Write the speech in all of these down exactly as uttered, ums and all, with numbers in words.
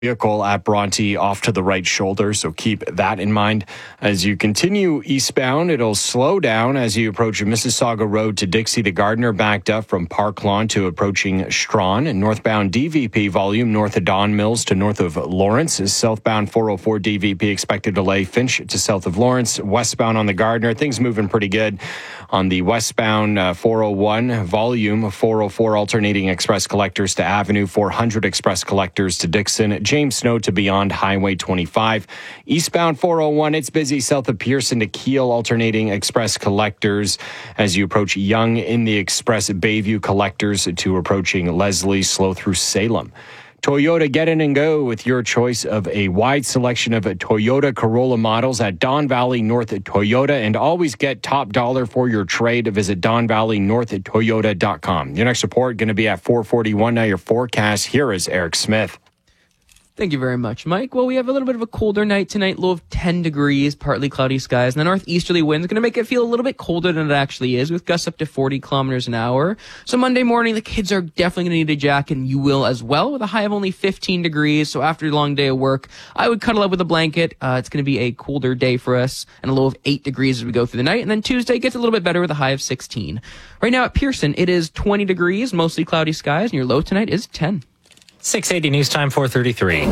vehicle at Bronte off to the right shoulder, so keep that in mind. As you continue eastbound, it'll slow down as you approach Mississauga Road to Dixie. The Gardner backed up from Park Lawn to approaching Strawn. And northbound D V P volume north of Don Mills to north of Lawrence. Is southbound four oh four D V P expected delay Finch to south of Lawrence. Westbound on the Gardner, things moving pretty good. On the westbound uh, four oh one volume four oh four alternating express collectors to Avenue, four hundred express collectors to Dixon. James Snow to beyond Highway twenty-five. Eastbound four oh one, it's busy south of Pearson to Keel, alternating express collectors as you approach Young in the express Bayview collectors to approaching Leslie, slow through Salem. Toyota, get in and go with your choice of a wide selection of Toyota Corolla models at Don Valley North Toyota, and always get top dollar for your trade. Visit don valley north toyota dot com. Your next report going to be at four forty-one. Now your forecast. Here is Eric Smith. Thank you very much, Mike. Well, we have a little bit of a colder night tonight, low of ten degrees, partly cloudy skies, and the northeasterly wind is going to make it feel a little bit colder than it actually is, with gusts up to forty kilometers an hour. So Monday morning, the kids are definitely going to need a jacket, and you will as well, with a high of only fifteen degrees. So after a long day of work, I would cuddle up with a blanket. Uh, it's going to be a colder day for us, and a low of eight degrees as we go through the night. And then Tuesday gets a little bit better with a high of sixteen. Right now at Pearson, it is twenty degrees, mostly cloudy skies, and your low tonight is ten. six eighty News Time, four thirty-three.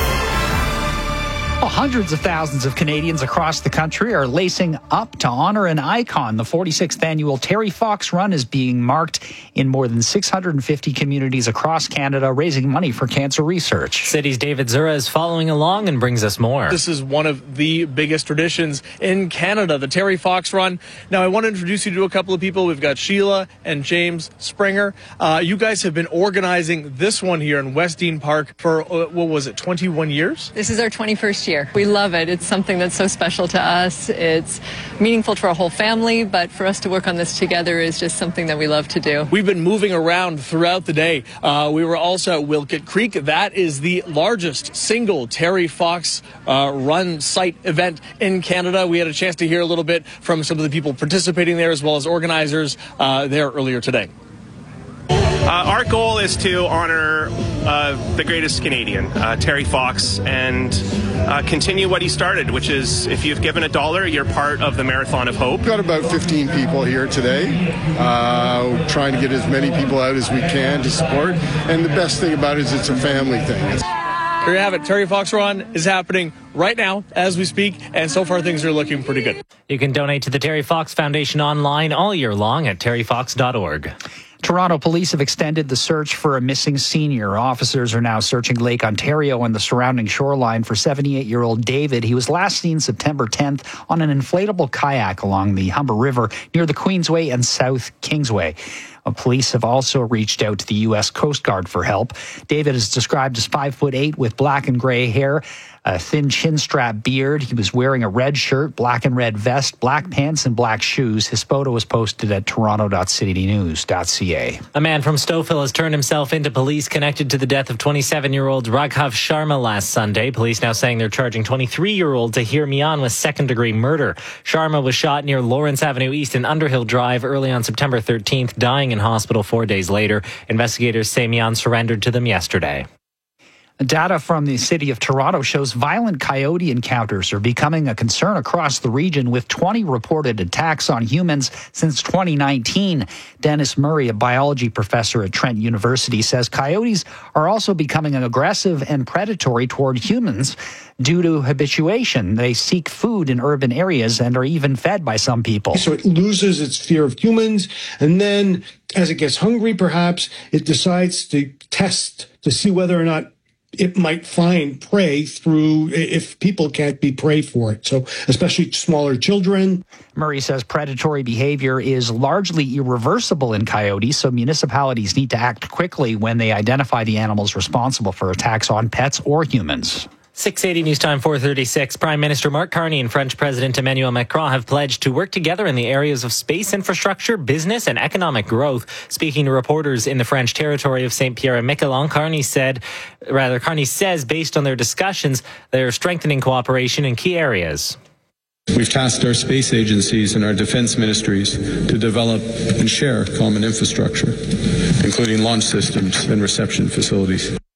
Well, hundreds of thousands of Canadians across the country are lacing up to honor an icon. The forty-sixth annual Terry Fox Run is being marked in more than six hundred fifty communities across Canada, raising money for cancer research. City's David Zura is following along and brings us more. This is one of the biggest traditions in Canada, the Terry Fox Run. Now, I want to introduce you to a couple of people. We've got Sheila and James Springer. Uh, you guys have been organizing this one here in Westdean Park for, uh, what was it, twenty-one years? This is our twenty-first year. We love it. It's something that's so special to us. It's meaningful to our whole family, but for us to work on this together is just something that we love to do. We've been moving around throughout the day. Uh, we were also at Wilkett Creek. That is the largest single Terry Fox uh, Run site event in Canada. We had a chance to hear a little bit from some of the people participating there, as well as organizers uh, there earlier today. Uh, our goal is to honor uh, the greatest Canadian, uh, Terry Fox, and uh, continue what he started, which is if you've given a dollar, you're part of the Marathon of Hope. We've got about fifteen people here today, uh, trying to get as many people out as we can to support. And the best thing about it is it's a family thing. It's- There you have it. Terry Fox Run is happening right now as we speak, and so far things are looking pretty good. You can donate to the Terry Fox Foundation online all year long at terry fox dot org. Toronto police have extended the search for a missing senior. Officers are now searching Lake Ontario and the surrounding shoreline for seventy-eight-year-old David. He was last seen September tenth on an inflatable kayak along the Humber River near the Queensway and South Kingsway. Police have also reached out to the U S Coast Guard for help. David is described as five foot eight with black and gray hair, a thin chin strap beard. He was wearing a red shirt, black and red vest, black pants, and black shoes. His photo was posted at toronto dot city news dot c a. A man from Stouffville has turned himself into police connected to the death of twenty-seven-year-old Raghav Sharma last Sunday. Police now saying they're charging twenty-three-year-old Tahir Mian with second-degree murder. Sharma was shot near Lawrence Avenue East and Underhill Drive early on September thirteenth, dying in hospital four days later. Investigators say Mian surrendered to them yesterday. Data from the city of Toronto shows violent coyote encounters are becoming a concern across the region, with twenty reported attacks on humans since twenty nineteen. Dennis Murray, a biology professor at Trent University, says coyotes are also becoming aggressive and predatory toward humans due to habituation. They seek food in urban areas and are even fed by some people. So it loses its fear of humans, and then as it gets hungry, perhaps, it decides to test to see whether or not it might find prey through if people can't be prey for it. So especially smaller children. Murray says predatory behavior is largely irreversible in coyotes, so municipalities need to act quickly when they identify the animals responsible for attacks on pets or humans. six eighty News Time, four thirty-six. Prime Minister Mark Carney and French President Emmanuel Macron have pledged to work together in the areas of space infrastructure, business, and economic growth. Speaking to reporters in the French territory of Saint Pierre and Miquelon, Carney said, rather, Carney says, based on their discussions, they're strengthening cooperation in key areas. We've tasked our space agencies and our defense ministries to develop and share common infrastructure, including launch systems and reception facilities.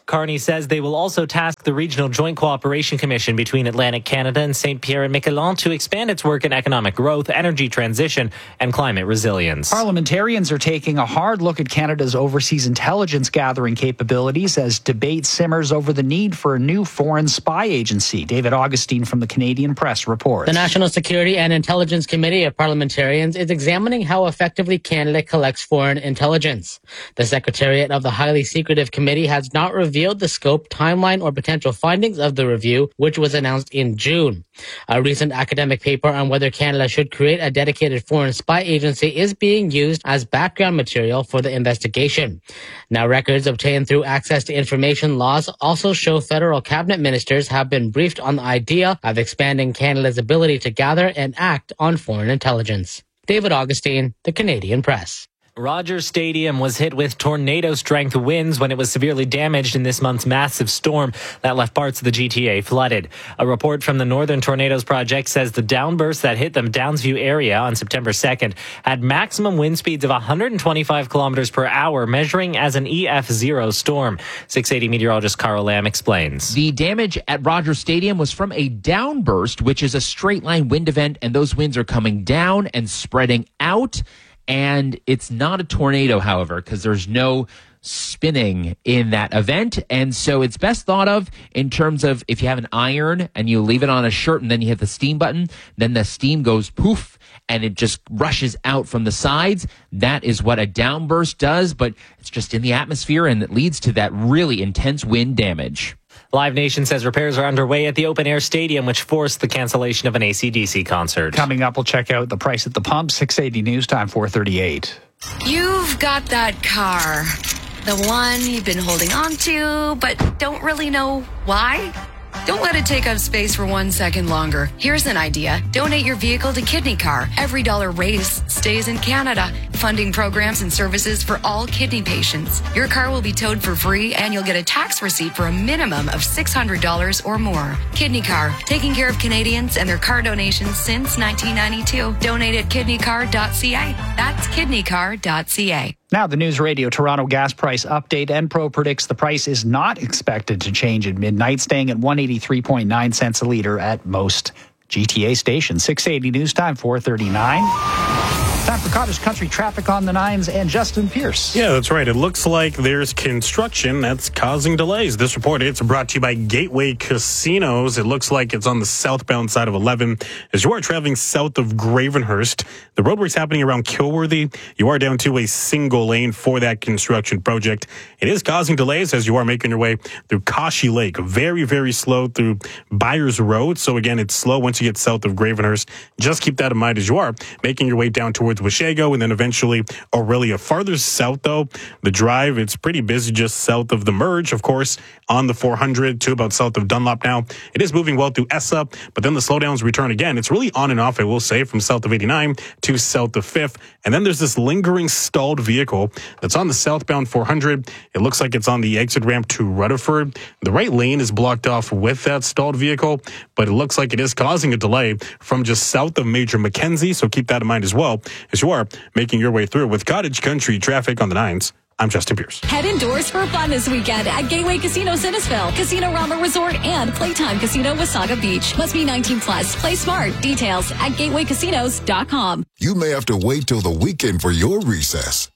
Carney says they will also task the Regional Joint Cooperation Commission between Atlantic Canada and Saint Pierre and Miquelon to expand its work in economic growth, energy transition, and climate resilience. Parliamentarians are taking a hard look at Canada's overseas intelligence gathering capabilities as debate simmers over the need for a new foreign spy agency. David Augustine from the Canadian Press reports. The National Security and Intelligence Committee of Parliamentarians is examining how effectively Canada collects foreign intelligence. The Secretariat of the Highly Secretive Committee has not revealed the scope, timeline, or potential findings of the review, which was announced in June. A recent academic paper on whether Canada should create a dedicated foreign spy agency is being used as background material for the investigation. Now, records obtained through access to information laws also show federal cabinet ministers have been briefed on the idea of expanding Canada's ability to gather and act on foreign intelligence. David Augustine, The Canadian Press. Rogers Stadium was hit with tornado-strength winds when it was severely damaged in this month's massive storm that left parts of the G T A flooded. A report from the Northern Tornadoes Project says the downburst that hit the Downsview area on September second had maximum wind speeds of one hundred twenty-five kilometers per hour, measuring as an E F zero storm. six eighty meteorologist Carl Lamb explains. The damage at Rogers Stadium was from a downburst, which is a straight-line wind event, and those winds are coming down and spreading out. And it's not a tornado, however, because there's no spinning in that event. And so it's best thought of in terms of if you have an iron and you leave it on a shirt and then you hit the steam button, then the steam goes poof and it just rushes out from the sides. That is what a downburst does, but it's just in the atmosphere and it leads to that really intense wind damage. Live Nation says repairs are underway at the open-air stadium, which forced the cancellation of an A C D C concert. Coming up, we'll check out the price at the pump. six eighty News Time, four thirty-eight. You've got that car. The one you've been holding on to, but don't really know why? Don't let it take up space for one second longer. Here's an idea. Donate your vehicle to Kidney Car. Every dollar raised stays in Canada, funding programs and services for all kidney patients. Your car will be towed for free, and you'll get a tax receipt for a minimum of six hundred dollars or more. Kidney Car, taking care of Canadians and their car donations since nineteen ninety-two. Donate at kidney car dot c a. That's kidney car dot c a. Now, the News Radio Toronto gas price update. Enpro predicts the price is not expected to change at midnight, staying at one hundred eighty-three point nine cents a litre at most G T A stations. six eighty News Time, four thirty-nine. Time for Cottage Country traffic on the nines and Justin Pierce. Yeah, that's right. It looks like there's construction that's causing delays. This report, it's brought to you by Gateway Casinos. It looks like it's on the southbound side of eleven. As you are traveling south of Gravenhurst, the roadwork's happening around Kilworthy. You are down to a single lane for that construction project. It is causing delays as you are making your way through Kashi Lake. Very, very slow through Byers Road. So again, it's slow once you get south of Gravenhurst. Just keep that in mind as you are making your way down towards Washago and then eventually Aurelia. Farther south, though, the drive, it's pretty busy just south of the merge, of course, on the four hundred to about south of Dunlop now. It is moving well through Essa, but then the slowdowns return again. It's really on and off, I will say, from south of eighty-nine to south of fifth. And then there's this lingering stalled vehicle that's on the southbound four hundred. It looks like it's on the exit ramp to Rutherford. The right lane is blocked off with that stalled vehicle, but it looks like it is causing a delay from just south of Major Mackenzie, so keep that in mind as well as you are making your way through. With Cottage Country traffic on the nines, I'm Justin Pierce. Head indoors for fun this weekend at Gateway Casino Sinnesville, Casino Rama Resort, and Playtime Casino Wasaga Beach. Must be nineteen plus. Play smart. Details at gateway casinos dot com. You may have to wait till the weekend for your recess.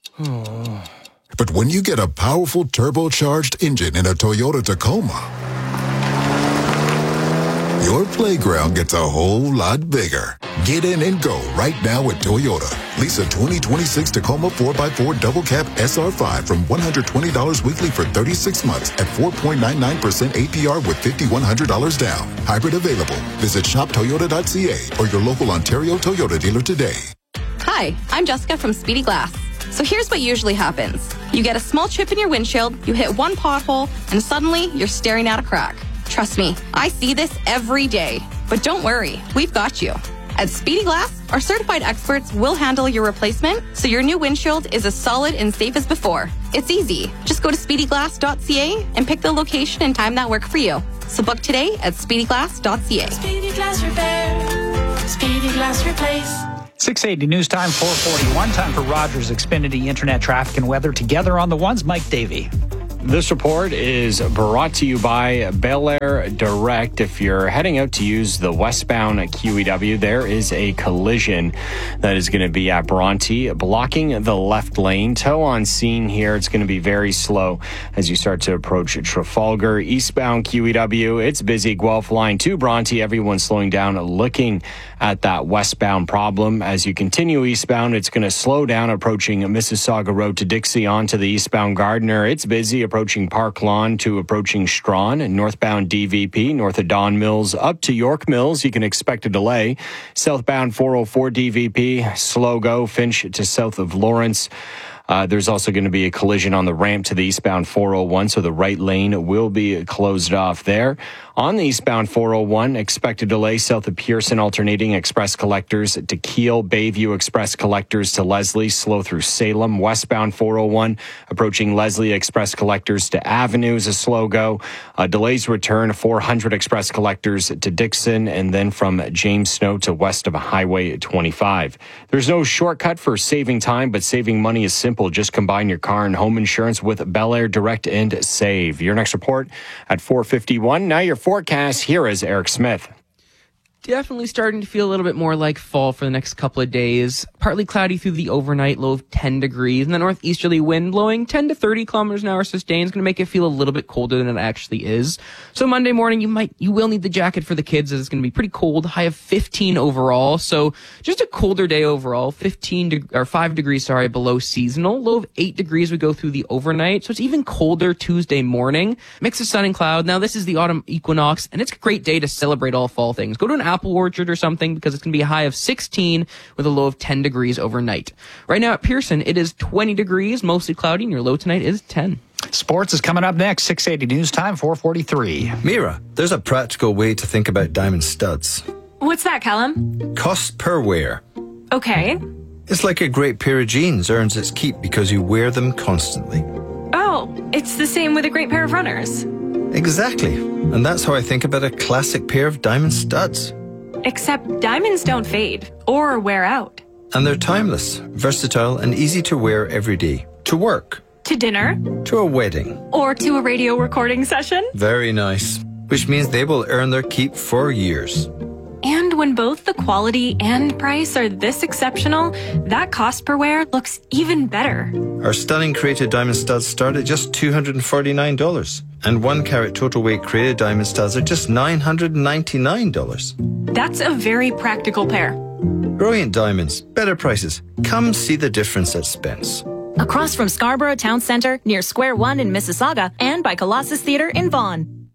But when you get a powerful turbocharged engine in a Toyota Tacoma, your playground gets a whole lot bigger. Get in and go right now at Toyota. Lease a twenty twenty-six Tacoma four by four Double Cab S R five from one hundred twenty dollars weekly for thirty-six months at four point nine nine percent A P R with five thousand one hundred dollars down. Hybrid available. Visit shop toyota dot c a or your local Ontario Toyota dealer today. Hi, I'm Jessica from Speedy Glass. So here's what usually happens. You get a small chip in your windshield, you hit one pothole, and suddenly you're staring at a crack. Trust me, I see this every day. But don't worry, we've got you. At Speedy Glass, our certified experts will handle your replacement so your new windshield is as solid and safe as before. It's easy. Just go to speedy glass dot c a and pick the location and time that work for you. So book today at speedy glass dot c a. Speedy Glass Repair. Speedy Glass Replace. six eighty News Time, four forty-one. Time for Rogers Xfinity Internet traffic and weather. Together on the ones, Mike Davey. This report is brought to you by Bel Air Direct. If you're heading out to use the westbound Q E W, there is a collision that is going to be at Bronte, blocking the left lane. Tow on scene here. It's going to be very slow as you start to approach Trafalgar. Eastbound Q E W, it's busy. Guelph line to Bronte. Everyone's slowing down, looking at that westbound problem. As you continue eastbound, it's going to slow down, approaching Mississauga Road to Dixie onto the eastbound Gardner. It's busy, approaching Park Lawn to approaching Strawn, and northbound D V P, north of Don Mills up to York Mills. You can expect a delay. Southbound four oh four D V P, slow go, Finch to south of Lawrence. Uh, there's also going to be a collision on the ramp to the eastbound four oh one, so the right lane will be closed off there. On the eastbound four oh one, expect a delay south of Pearson, alternating express collectors to Kiel, Bayview express collectors to Leslie, slow through Salem. Westbound four oh one, approaching Leslie express collectors to Avenue is a slow go. Uh, delays return four hundred express collectors to Dixon, and then from James Snow to west of Highway twenty-five. There's no shortcut for saving time, but saving money is simple. Just combine your car and home insurance with Bel Air Direct and save. Your next report at four fifty-one. Now your forecast. Here is Eric Smith. Definitely starting to feel a little bit more like fall for the next couple of days. Partly cloudy through the overnight, low of ten degrees, and the northeasterly wind blowing ten to thirty kilometers an hour sustained is going to make it feel a little bit colder than it actually is. So Monday morning, you might, you will need the jacket for the kids, as it's going to be pretty cold. High of fifteen overall, so just a colder day overall. fifteen de- or five degrees, sorry, below seasonal. Low of eight degrees would go through the overnight, so it's even colder Tuesday morning. Mix of sun and cloud. Now this is the autumn equinox, and it's a great day to celebrate all fall things. Go to an apple orchard or something, because it's going to be a high of sixteen with a low of ten degrees overnight. Right now at Pearson, it is twenty degrees, mostly cloudy, and your low tonight is ten. Sports is coming up next. six eighty News Time, four forty-three. Mira, there's a practical way to think about diamond studs. What's that, Callum? Cost per wear. Okay. It's like a great pair of jeans earns its keep because you wear them constantly. Oh, it's the same with a great pair of runners. Exactly. And that's how I think about a classic pair of diamond studs. Except diamonds don't fade or wear out. And they're timeless, versatile, and easy to wear every day. To work. To dinner. To a wedding. Or to a radio recording session. Very nice. Which means they will earn their keep for years. And when both the quality and price are this exceptional, that cost per wear looks even better. Our stunning created diamond studs start at just two hundred forty-nine dollars. And one carat total weight created diamond studs are just nine hundred ninety-nine dollars. That's a very practical pair. Brilliant diamonds, better prices. Come see the difference at Spence. Across from Scarborough Town Centre, near Square One in Mississauga, and by Colossus Theatre in Vaughan.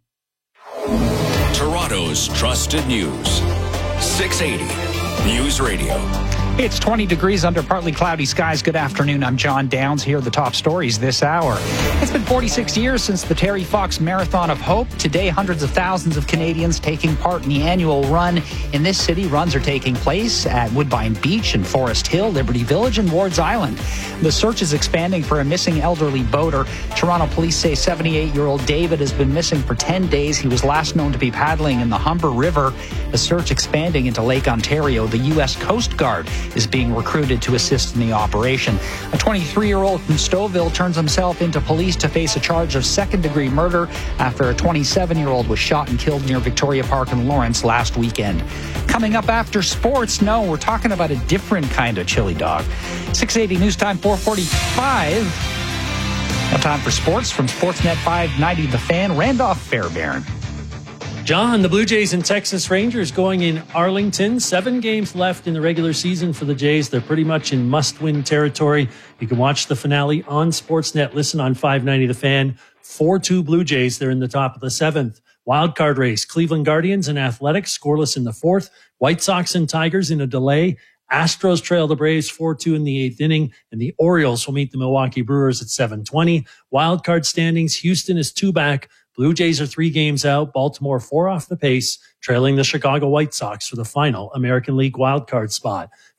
Toronto's trusted news. six eighty News Radio. It's twenty degrees under partly cloudy skies. Good afternoon. I'm John Downs. Here are the top stories this hour. It's been forty-six years since the Terry Fox Marathon of Hope. Today, hundreds of thousands of Canadians taking part in the annual run. In this city, runs are taking place at Woodbine Beach and Forest Hill, Liberty Village, and Wards Island. The search is expanding for a missing elderly boater. Toronto police say seventy-eight-year-old David has been missing for ten days. He was last known to be paddling in the Humber River. The search expanding into Lake Ontario. The U S Coast Guard is being recruited to assist in the operation. A twenty-three-year-old from Stouffville turns himself into police to face a charge of second-degree murder after a twenty-seven-year-old was shot and killed near Victoria Park in Lawrence last weekend. Coming up after sports, no, we're talking about a different kind of chili dog. six eighty News Time, four forty-five. Now time for sports from Sportsnet five ninety The Fan, Randolph Fairbairn. John, the Blue Jays and Texas Rangers going in Arlington. Seven games left in the regular season for the Jays. They're pretty much in must-win territory. You can watch the finale on Sportsnet. Listen on five ninety The Fan. four two Blue Jays. They're in the top of the seventh. Wild card race. Cleveland Guardians and Athletics scoreless in the fourth. White Sox and Tigers in a delay. Astros trail the Braves four two in the eighth inning, and the Orioles will meet the Milwaukee Brewers at seven twenty. Wild card standings. Houston is two back. Blue Jays are three games out. Baltimore four off the pace, trailing the Chicago White Sox for the final American League wildcard spot.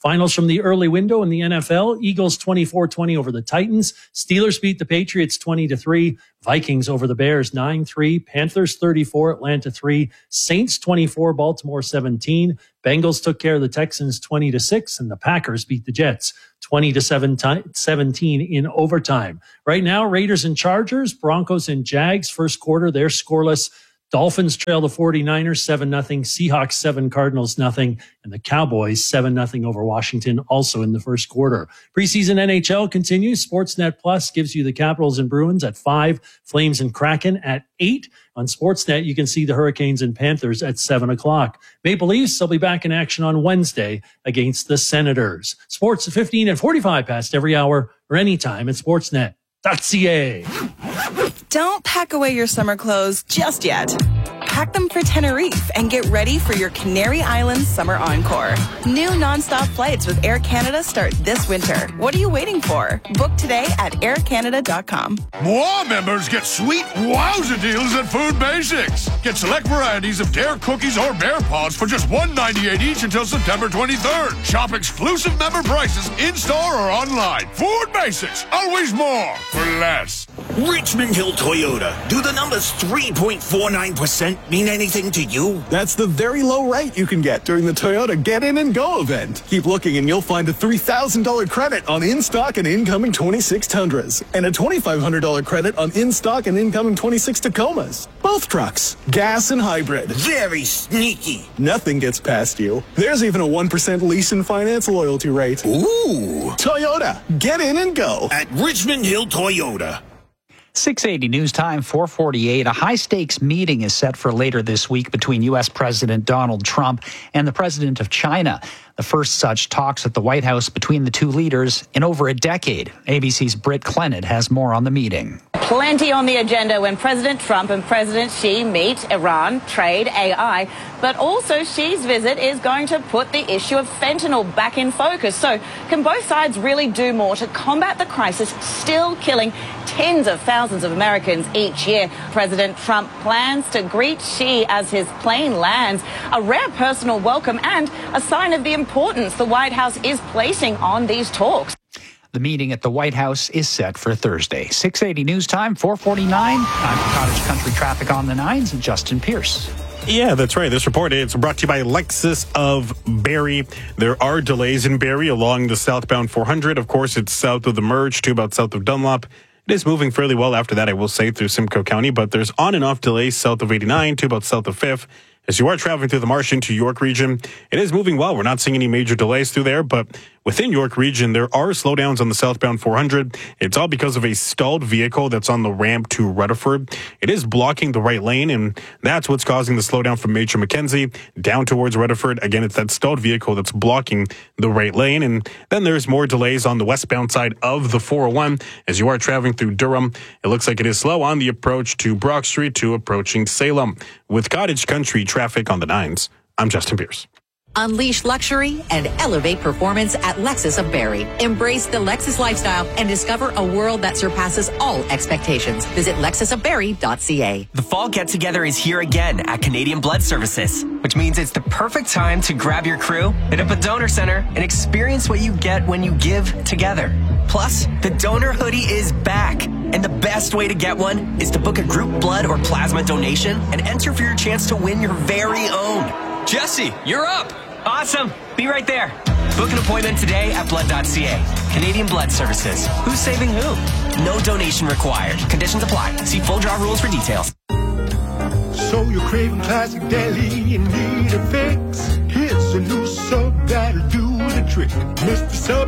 Finals from the early window in the N F L. Eagles twenty-four twenty over the Titans. Steelers beat the Patriots twenty to three. Vikings over the Bears nine three. Panthers thirty-four, Atlanta three. Saints twenty-four, Baltimore seventeen. Bengals took care of the Texans twenty to six, and the Packers beat the Jets twenty to seventeen in overtime. Right now, Raiders and Chargers, Broncos and Jags. First quarter, they're scoreless. Dolphins trail the 49ers seven nothing, Seahawks seven, Cardinals nothing, and the Cowboys seven nothing over Washington also in the first quarter. Preseason N H L continues. Sportsnet Plus gives you the Capitals and Bruins at five, Flames and Kraken at eight. On Sportsnet, you can see the Hurricanes and Panthers at seven o'clock. Maple Leafs will be back in action on Wednesday against the Senators. Sports at fifteen and forty-five past every hour or anytime at sportsnet dot c a. Don't pack away your summer clothes just yet. Pack them for Tenerife and get ready for your Canary Islands summer encore. New nonstop flights with Air Canada start this winter. What are you waiting for? Book today at air canada dot com. M W A members get sweet wowza deals at Food Basics. Get select varieties of Dare cookies or Bear Paws for just one ninety-eight each until September twenty-third. Shop exclusive member prices in-store or online. Food Basics, always more for less. Richmond Hill Toyota. Do the numbers three point four nine percent mean anything to you? That's the very low rate you can get during the Toyota Get In and Go event. Keep looking and you'll find a three thousand dollars credit on in-stock and incoming twenty-six Tundras and a twenty-five hundred dollars credit on in-stock and incoming twenty-six Tacomas. Both trucks, gas and hybrid. Very sneaky. Nothing gets past you. There's even a one percent lease and finance loyalty rate. Ooh. Toyota, get in and go. At Richmond Hill Toyota. six eighty News Time, four forty-eight. A high-stakes meeting is set for later this week between U S. President Donald Trump and the President of China. The first such talks at the White House between the two leaders in over a decade. A B C's Britt Clennett has more on the meeting. Plenty on the agenda when President Trump and President Xi meet. Iran, trade, A I. But also Xi's visit is going to put the issue of fentanyl back in focus. So can both sides really do more to combat the crisis still killing tens of thousands of Americans each year? President Trump plans to greet Xi as his plane lands, a rare personal welcome and a sign of the importance the White House is placing on these talks. The meeting at the White House is set for Thursday. six eighty News Time, four forty-nine. I'm Cottage Country Traffic on the Nines and Justin Pierce. Yeah, that's right. This report is brought to you by Lexus of Barrie. There are delays in Barrie along the southbound four hundred. Of course, it's south of the Merge to about south of Dunlop. It is moving fairly well after that, I will say, through Simcoe County, but there's on and off delays south of eighty-nine to about south of fifth. As you are traveling through the Marsh into York region, it is moving well. We're not seeing any major delays through there, but within York region, there are slowdowns on the southbound four hundred. It's all because of a stalled vehicle that's on the ramp to Rutherford. It is blocking the right lane, and that's what's causing the slowdown from Major Mackenzie down towards Rutherford. Again, it's that stalled vehicle that's blocking the right lane. And then there's more delays on the westbound side of the four oh one. As you are traveling through Durham, it looks like it is slow on the approach to Brock Street to approaching Salem. With Cottage Country Traffic on the Nines, I'm Justin Pierce. Unleash luxury and elevate performance at Lexus of Barrie. Embrace the Lexus lifestyle and discover a world that surpasses all expectations. Visit lexus of barrie dot c a. The fall get-together is here again at Canadian Blood Services, which means it's the perfect time to grab your crew, hit up a donor center, and experience what you get when you give together. Plus, the donor hoodie is back. And the best way to get one is to book a group blood or plasma donation and enter for your chance to win your very own. Jesse, you're up. Awesome. Be right there. Book an appointment today at blood dot c a. Canadian Blood Services. Who's saving who? No donation required. Conditions apply. See full draw rules for details. So you're craving classic deli and need a fix? Here's a new sub that'll do the trick. Mister Sub.